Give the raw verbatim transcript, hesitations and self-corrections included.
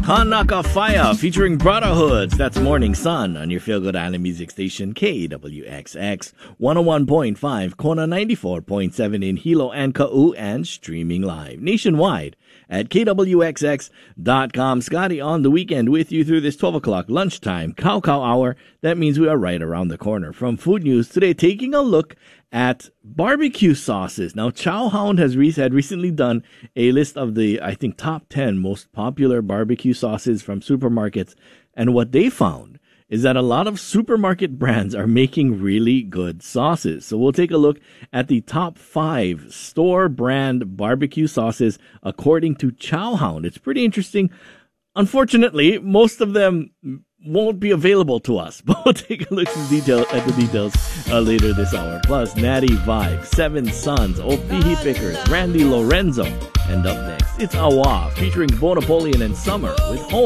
Hanaka Fire featuring Brotherhoods. That's Morning Sun on your Feel Good Island music station K W X X one oh one point five, Kona ninety-four point seven in Hilo and Ka'u, and streaming live nationwide at K W X X dot com. Scotty on the weekend with you through this twelve o'clock lunchtime Cow Cow Hour. That means we are right around the corner from Food News today, taking a look at barbecue sauces. Now, Chowhound has re- had recently done a list of the, I think, top ten most popular barbecue sauces from supermarkets. And what they found is that a lot of supermarket brands are making really good sauces. So we'll take a look at the top five store brand barbecue sauces according to Chowhound. It's pretty interesting. Unfortunately, most of them won't be available to us, but we'll take a look at the, detail, at the details uh, later this hour. Plus, Natty Vibe, Seven Sons, Opihi Pickers, Randy Lorenzo, and up next, it's Awa featuring Bonapolian and Summer with Home.